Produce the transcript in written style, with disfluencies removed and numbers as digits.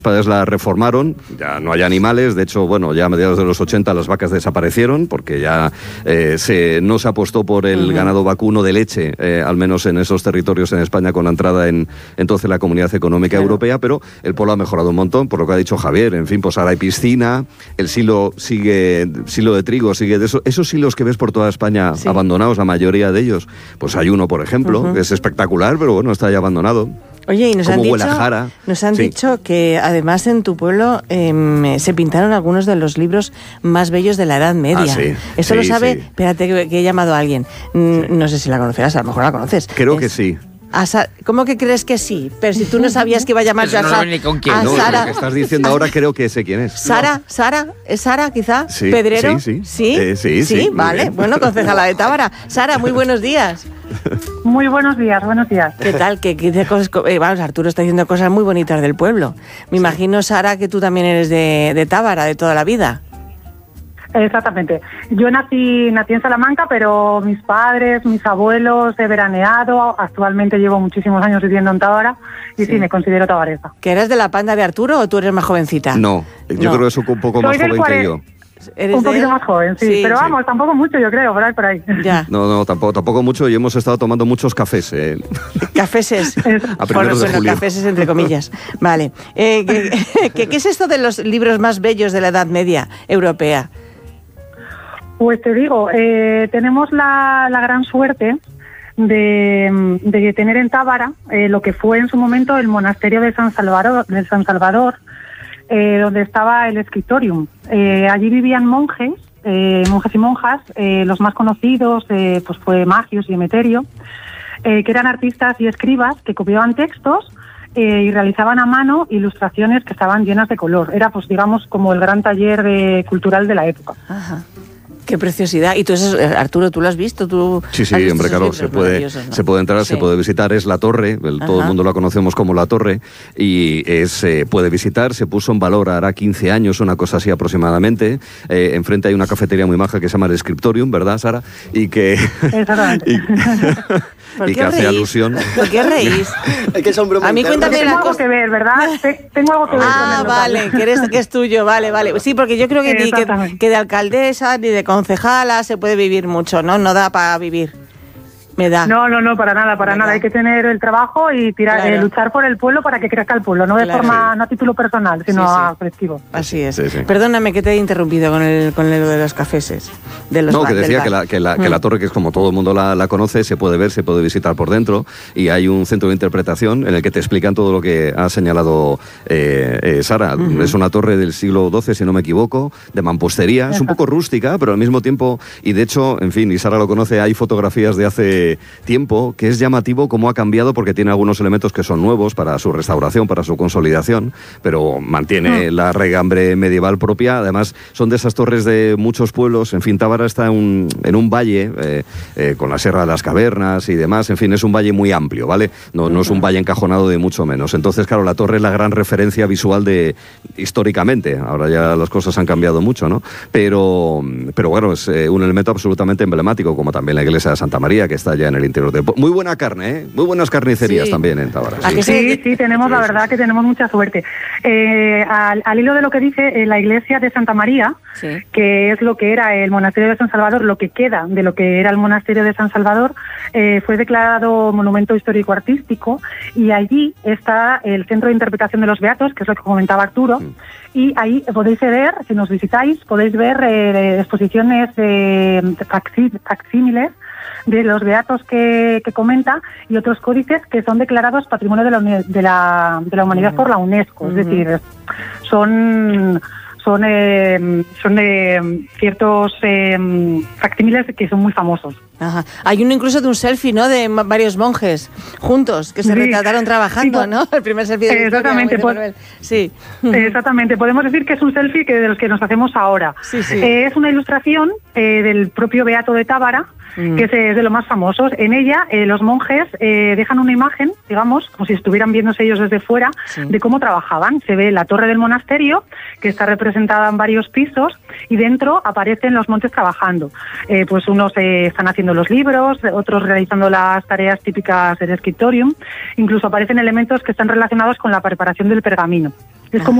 padres la reformaron, ya no hay animales, de hecho, bueno, ya a mediados de los 80 las vacas desaparecieron porque ya no se apostó por el ganado vacuno de leche, al menos en esos territorios en España con la entrada en entonces la Comunidad Económica Europea, pero el pueblo ha mejorado un montón, por lo que ha dicho Javier, en fin, pues ahora hay piscina, el silo de trigo sigue de esos silos que ves por toda España abandonados, la mayoría de ellos, pues hay uno, por ejemplo, que es espectacular, pero bueno, está ya abandonado. Oye, y nos han dicho que además en tu pueblo se pintaron algunos de los libros más bellos de la Edad Media. Eso lo sabe, espérate que he llamado a alguien. No sé si la conocerás, a lo mejor la conoces. Creo que sí. ¿Cómo que crees que sí? Pero si tú no sabías que iba a llamarse a Sara. No, lo que estás diciendo ahora creo que sé quién es. ¿Sara? ¿Es Sara quizá? Sí, ¿Pedrero? Sí. Sí, vale. Bueno, concejala de Tábara. Sara, muy buenos días. Muy buenos días. ¿Qué tal? Que dice cosas, vamos, Arturo está diciendo cosas muy bonitas del pueblo. Me imagino, Sara, que tú también eres de Tábara, de toda la vida. Exactamente. Yo nací en Salamanca, pero mis padres, mis abuelos he veraneado. Actualmente llevo muchísimos años viviendo en Tábara y sí me considero tabaresa. ¿Que eres de la panda de Arturo o tú eres más jovencita? No, yo creo que soy un poco más joven que yo. Un poquito más joven, sí, pero vamos, tampoco mucho, yo creo, por ahí. Ya. No, tampoco mucho, y hemos estado tomando muchos cafés. ¿Cafeses? A primeros de julio. Cafeses entre comillas. Vale. ¿Qué es esto de los libros más bellos de la Edad Media europea? Pues te digo, tenemos la gran suerte de tener en Tábara lo que fue en su momento el monasterio de San Salvador, donde estaba el Scriptorium. Allí vivían monjes y monjas, los más conocidos pues fue Magios y Emeterio, que eran artistas y escribas que copiaban textos y realizaban a mano ilustraciones que estaban llenas de color. Era, pues digamos, como el gran taller cultural de la época. Ajá. Qué preciosidad. Y tú, Arturo, ¿tú lo has visto? Sí, hombre, claro, se puede entrar, ¿no? Se puede visitar, es la torre, todo el mundo la conocemos como la torre, y puede visitar, se puso en valor hará 15 años, una cosa así aproximadamente. Enfrente hay una cafetería muy maja que se llama el Scriptorium, ¿verdad, Sara? Y que... y que hace alusión... ¿Por qué reís? Es que es hombre muy a mí cuéntame tengo algo que ver, ¿verdad? Tengo algo que ver con el vale, que es tuyo, vale. Sí, porque yo creo que de alcaldesa ni de concejala se puede vivir mucho, ¿no? No da para vivir. Me da. No, para nada. Hay que tener el trabajo y luchar por el pueblo para que crezca el pueblo, no de forma, no a título personal, sino a colectivo. Así es. Sí. Perdóname que te he interrumpido con lo de los cafeses. Que decía que la torre, que es como todo el mundo la conoce, se puede ver, se puede visitar por dentro, y hay un centro de interpretación en el que te explican todo lo que ha señalado Sara. Es una torre del siglo XII, si no me equivoco, de mampostería. Es un poco rústica, pero al mismo tiempo, y de hecho, en fin, y Sara lo conoce, hay fotografías de hace tiempo que es llamativo cómo ha cambiado, porque tiene algunos elementos que son nuevos para su restauración, para su consolidación, pero mantiene la regambre medieval propia. Además, son de esas torres de muchos pueblos. En fin, Tábara está en un valle con la Sierra de las Cavernas y demás. En fin, es un valle muy amplio, ¿vale? No es un valle encajonado de mucho menos. Entonces, claro, la torre es la gran referencia visual históricamente. Ahora ya las cosas han cambiado mucho, ¿no? Pero bueno, es un elemento absolutamente emblemático, como también la iglesia de Santa María, que está allá en el interior del pueblo. Muy buena carne, muy buenas carnicerías también en Tábara. Sí, tenemos, la verdad que tenemos mucha suerte. Al hilo de lo que dice la iglesia de Santa María, que es lo que era el monasterio de San Salvador, lo que queda de lo que era el monasterio de San Salvador, fue declarado monumento histórico artístico, y allí está el centro de interpretación de los beatos, que es lo que comentaba Arturo, y ahí podéis ver, si nos visitáis, podéis ver exposiciones facsímiles de los beatos que comenta, y otros códices que son declarados Patrimonio de la Humanidad por la UNESCO. Es decir, son ciertos facsímiles que son muy famosos. Ajá. Hay uno incluso de un selfie, ¿no?, de varios monjes juntos que se retrataron trabajando, ¿no? El primer selfie de exactamente, exactamente. Podemos decir que es un selfie de los que nos hacemos ahora. Es una ilustración del propio Beato de Tábara, que es de los más famosos. En ella, los monjes dejan una imagen, digamos, como si estuvieran viéndose ellos desde fuera, de cómo trabajaban. Se ve la torre del monasterio, que está representada en varios pisos, y dentro aparecen los monjes trabajando. Pues unos están haciendo los libros, otros realizando las tareas típicas del Scriptorium. Incluso aparecen elementos que están relacionados con la preparación del pergamino. Es como